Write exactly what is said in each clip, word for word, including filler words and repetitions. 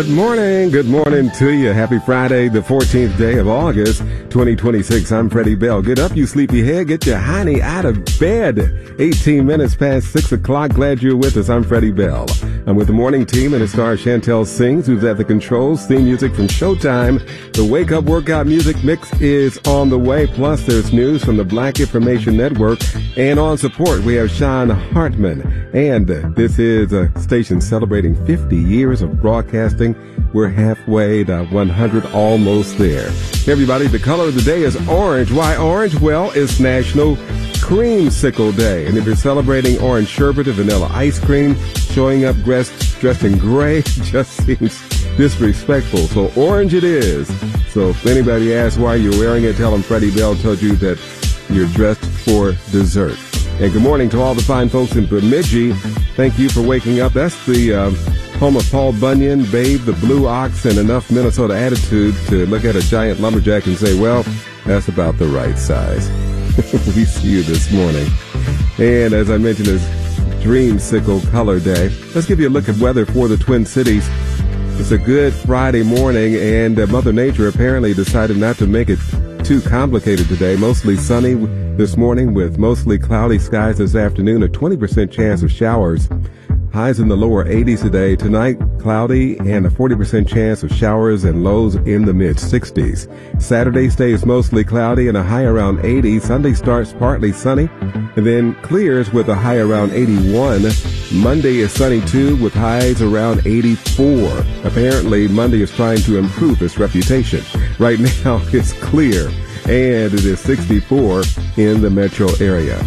Good morning. Good morning to you. Happy Friday, the fourteenth day of August, twenty twenty-six. I'm Freddie Bell. Get up, you sleepyhead. Get your honey out of bed. eighteen minutes past six o'clock. Glad you're with us. I'm Freddie Bell. I'm with the morning team and the star Chantel Sings, who's at the controls. Theme music from Showtime. The Wake Up Workout Music Mix is on the way. Plus, there's news from the Black Information Network. And on support, we have Sean Hartman. And this is a station celebrating fifty years of broadcasting. We're halfway to one hundred, almost there. Everybody, the color of the day is orange. Why orange? Well, it's National Creamsicle Day. And if you're celebrating orange sherbet or vanilla ice cream, showing up dressed, dressed in gray just seems disrespectful. So orange it is. So if anybody asks why you're wearing it, tell them Freddie Bell told you that you're dressed for dessert. And good morning to all the fine folks in Bemidji. Thank you for waking up. That's the uh, home of Paul Bunyan, Babe, the Blue Ox, and enough Minnesota attitude to look at a giant lumberjack and say, well, that's about the right size. We see you this morning. And as I mentioned, it's Dreamsicle Color Day. Let's give you a look at weather for the Twin Cities. It's a good Friday morning, and uh, Mother Nature apparently decided not to make it too complicated today. Mostly sunny this morning with mostly cloudy skies this afternoon, a twenty percent chance of showers. Highs in the lower eighties today. Tonight, cloudy and a forty percent chance of showers and lows in the mid sixties. Saturday stays mostly cloudy and a high around eighty. Sunday starts partly sunny and then clears with a high around eighty-one. Monday is sunny too with highs around eighty-four. Apparently, Monday is trying to improve its reputation. Right now, it's clear and it is sixty-four in the metro area.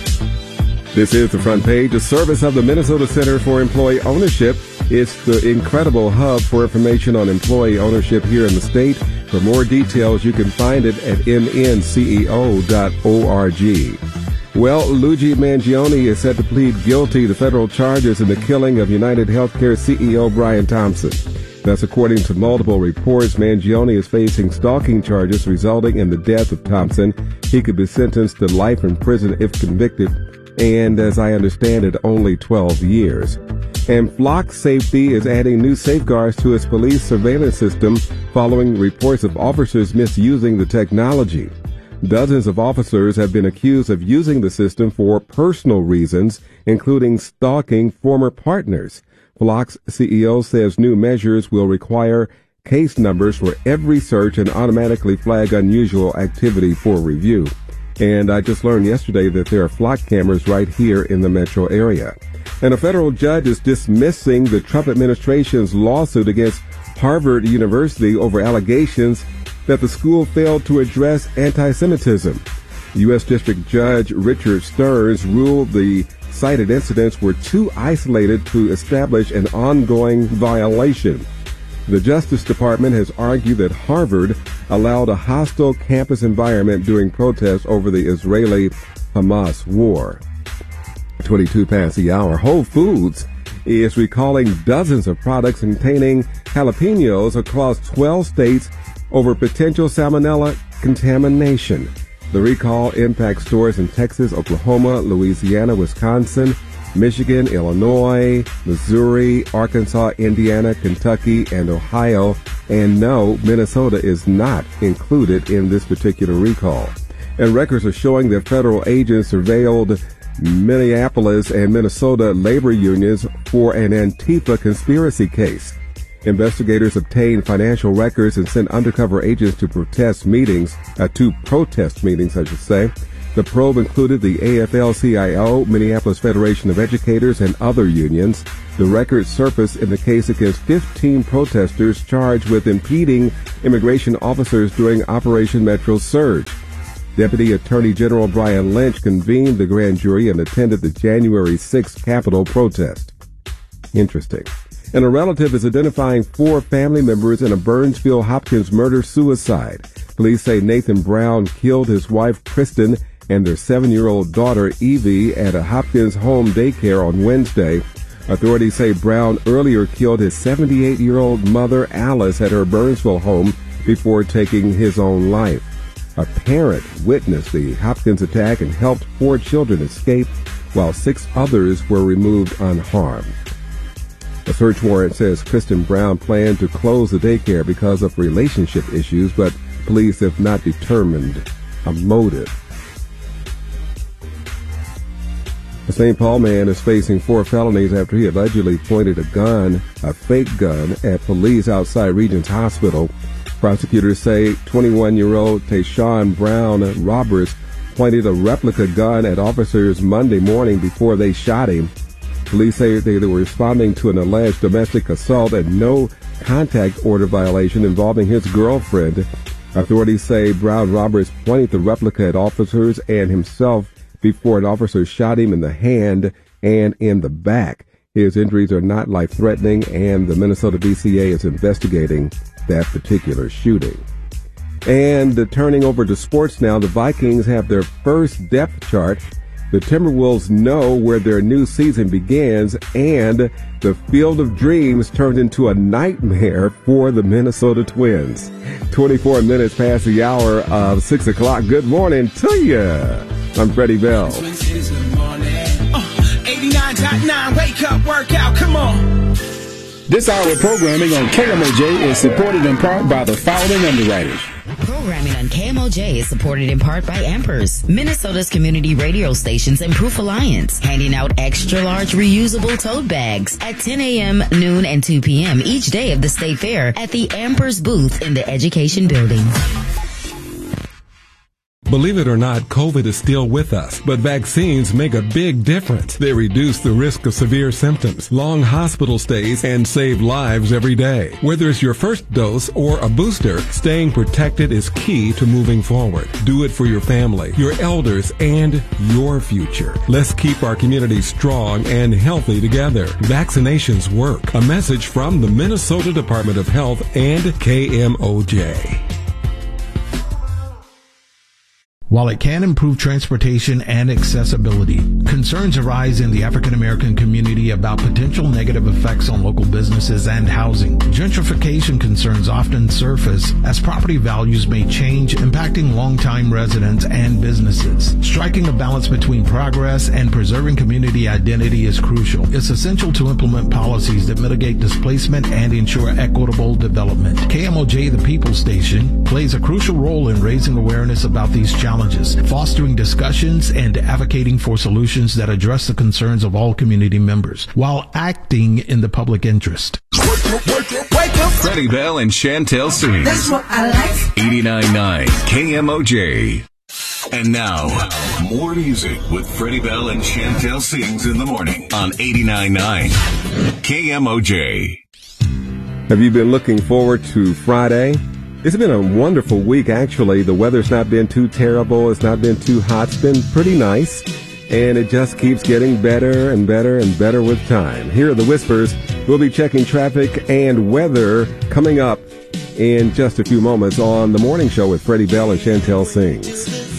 This is the front page, a service of the Minnesota Center for Employee Ownership. It's the incredible hub for information on employee ownership here in the state. For more details, you can find it at m n c e o dot org. Well, Luigi Mangione is set to plead guilty to federal charges in the killing of United Healthcare C E O Brian Thompson. That's according to multiple reports. Mangione is facing stalking charges resulting in the death of Thompson. He could be sentenced to life in prison if convicted, and as I understand it, only twelve years. And Flock Safety is adding new safeguards to its police surveillance system following reports of officers misusing the technology. Dozens of officers have been accused of using the system for personal reasons, including stalking former partners. Flock's C E O says new measures will require case numbers for every search and automatically flag unusual activity for review. And I just learned yesterday that there are flock cameras right here in the metro area. And a federal judge is dismissing the Trump administration's lawsuit against Harvard University over allegations that the school failed to address anti-Semitism. U S District Judge Richard Stearns ruled the cited incidents were too isolated to establish an ongoing violation. The Justice Department has argued that Harvard allowed a hostile campus environment during protests over the Israeli-Hamas war. twenty-two past the hour. Whole Foods is recalling dozens of products containing jalapenos across twelve states over potential salmonella contamination. The recall impacts stores in Texas, Oklahoma, Louisiana, Wisconsin, Michigan, Illinois, Missouri, Arkansas, Indiana, Kentucky, and Ohio. And no, Minnesota is not included in this particular recall. And records are showing that federal agents surveilled Minneapolis and Minnesota labor unions for an Antifa conspiracy case. Investigators obtained financial records and sent undercover agents to protest meetings, uh, to protest meetings, I should say. The probe included the A F L C I O, Minneapolis Federation of Educators, and other unions. The records surfaced in the case against fifteen protesters charged with impeding immigration officers during Operation Metro Surge. Deputy Attorney General Brian Lynch convened the grand jury and attended the January sixth Capitol protest. Interesting. And a relative is identifying four family members in a Burnsville Hopkins murder-suicide. Police say Nathan Brown killed his wife, Kristen, and their seven-year-old daughter, Evie, at a Hopkins home daycare on Wednesday. Authorities say Brown earlier killed his seventy-eight-year-old mother, Alice, at her Burnsville home before taking his own life. A parent witnessed the Hopkins attack and helped four children escape, while six others were removed unharmed. A search warrant says Kristen Brown planned to close the daycare because of relationship issues, but police have not determined a motive. A Saint Paul man is facing four felonies after he allegedly pointed a gun, a fake gun, at police outside Regents Hospital. Prosecutors say twenty-one-year-old Tayshawn Brown Roberts pointed a replica gun at officers Monday morning before they shot him. Police say they were responding to an alleged domestic assault and no contact order violation involving his girlfriend. Authorities say Brown Roberts pointed the replica at officers and himself before an officer shot him in the hand and in the back. His injuries are not life-threatening, and the Minnesota B C A is investigating that particular shooting. And uh, turning over to sports now, the Vikings have their first depth chart. The Timberwolves know where their new season begins, and the Field of Dreams turned into a nightmare for the Minnesota Twins. twenty-four minutes past the hour of six o'clock. Good morning to you. I'm Freddie Bell. eighty-nine point nine, wake up, workout, come on. This hour of programming on K M O J is supported in part by the following underwriters. Programming on K M O J is supported in part by Ampers, Minnesota's community radio stations, and Proof Alliance, handing out extra large reusable tote bags at ten a.m., noon, and two p.m. each day of the State Fair at the Ampers booth in the Education Building. Believe it or not, COVID is still with us, but vaccines make a big difference. They reduce the risk of severe symptoms, long hospital stays, and save lives every day. Whether it's your first dose or a booster, staying protected is key to moving forward. Do it for your family, your elders, and your future. Let's keep our community strong and healthy together. Vaccinations work. A message from the Minnesota Department of Health and K M O J. While it can improve transportation and accessibility, concerns arise in the African American community about potential negative effects on local businesses and housing. Gentrification concerns often surface as property values may change, impacting longtime residents and businesses. Striking a balance between progress and preserving community identity is crucial. It's essential to implement policies that mitigate displacement and ensure equitable development. K M O J, the People Station, plays a crucial role in raising awareness about these challenges. Fostering discussions and advocating for solutions that address the concerns of all community members while acting in the public interest. Freddie Bell and Chantel Sings. That's what I like. eighty-nine point nine K M O J. And now, more music with Freddie Bell and Chantel Sings in the morning on eighty-nine point nine K M O J. Have you been looking forward to Friday? It's been a wonderful week, actually. The weather's not been too terrible. It's not been too hot. It's been pretty nice. And it just keeps getting better and better and better with time. Here are the Whispers. We'll be checking traffic and weather coming up in just a few moments on The Morning Show with Freddie Bell and Chantel Sings.